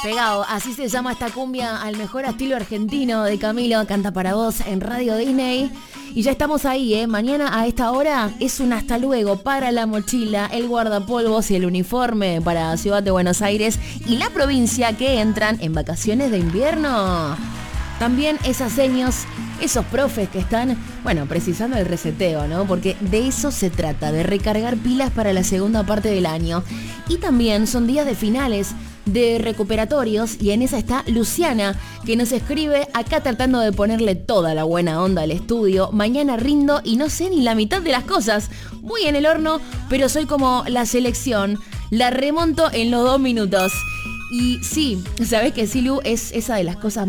Pegado, así se llama esta cumbia al mejor estilo argentino de Camilo, canta para vos en Radio Disney. Y ya estamos ahí, ¿eh? Mañana a esta hora es un hasta luego para la mochila, el guardapolvos y el uniforme para Ciudad de Buenos Aires y la provincia que entran en vacaciones de invierno. También esas seños, esos profes que están, precisando el reseteo, ¿no? Porque de eso se trata, de recargar pilas para la segunda parte del año. Y también son días de finales, de recuperatorios, y en esa está Luciana, que nos escribe acá tratando de ponerle toda la buena onda al estudio. Mañana rindo y no sé ni la mitad de las cosas. Muy en el horno, pero soy como la selección. La remonto en los 2 minutos. Y sí, sabés que Silu es esa de las cosas